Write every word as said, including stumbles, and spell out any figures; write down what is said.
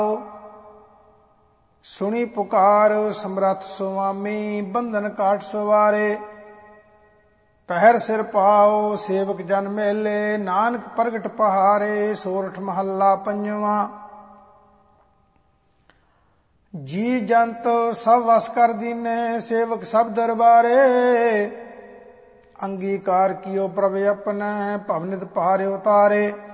ਸੁਣੀ ਪੁਕਾਰ ਸਮਰੱਥ ਸੁਆਮੀ, ਬੰਧਨ ਕਾਟ ਸਵਾਰੇ। ਪਹਿਰ ਸਿਰ ਪਾਓ ਸੇਵਕ ਜਨ ਮੇਲੇ, ਨਾਨਕ ਪ੍ਰਗਟ ਪਹਾਰੇ। ਸੋਰਠ ਮਹੱਲਾ ਪੰਜਵਾਂ। ਜੀ ਜੰਤ ਸਭ ਵਸ ਕਰ ਦੀਨੇ, ਸੇਵਕ ਸਭ ਦਰਬਾਰੇ। ਅੰਗੀਕਾਰ ਕੀਓ ਪ੍ਰਭ ਆਪਣੈ, ਭਵਨਿਤ ਭਾਰੇ ਉਤਾਰੇ।